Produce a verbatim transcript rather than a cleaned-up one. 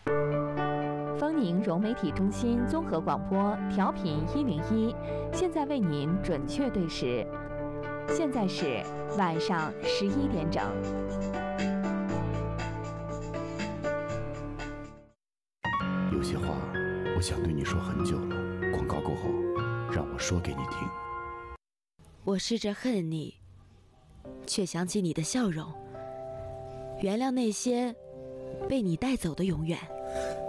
丰宁融媒体中心综合广播调频一零一，现在为您准确对时，现在是晚上十一点整。 有些话我想对你说很久了，广告过后，让我说给你听。 我试着恨你，却想起你的笑容，原谅那些被你带走的永远。